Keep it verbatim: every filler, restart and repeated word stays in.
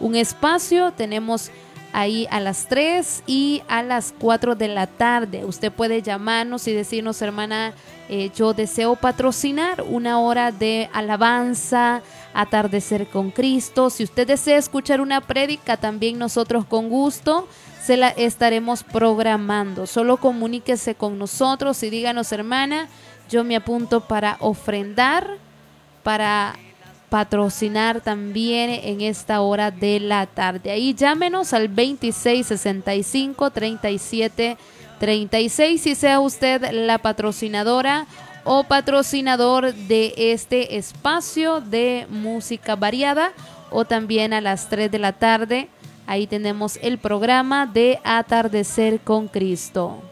un espacio. Tenemos ahí a las tres y a las cuatro de la tarde. Usted puede llamarnos y decirnos, hermana, eh, yo deseo patrocinar una hora de alabanza, atardecer con Cristo. Si usted desea escuchar una prédica, también nosotros con gusto se la estaremos programando. Solo comuníquese con nosotros y díganos, hermana, yo me apunto para ofrendar, para patrocinar también en esta hora de la tarde. Ahí llámenos al veintiséis sesenta y cinco, treinta y siete treinta y seis y sea usted la patrocinadora o patrocinador de este espacio de música variada. O también a las tres de la tarde, ahí tenemos el programa de Atardecer con Cristo.